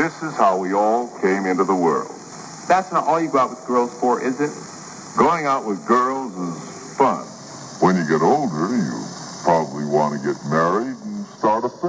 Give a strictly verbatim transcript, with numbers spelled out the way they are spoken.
This is how we all came into the world. That's not all you go out with girls for, is it? Going out with girls is fun. When you get older, you probably want to get married and start a family.